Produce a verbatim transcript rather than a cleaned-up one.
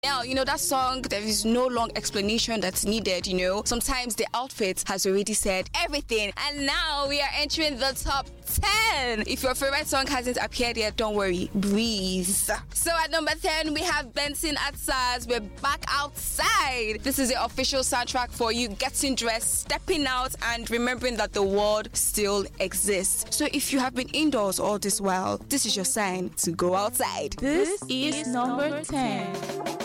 Now, you know, that song, there is no long explanation that's needed, you know. Sometimes the outfit has already said everything. And now we are entering the top ten. If your favorite song hasn't appeared yet, don't worry. Breathe. So at number ten, we have Benson at SARS. We're back outside. This is the official soundtrack for you getting dressed, stepping out, and remembering that the world still exists. So if you have been indoors all this while, this is your sign to go outside. This is number ten.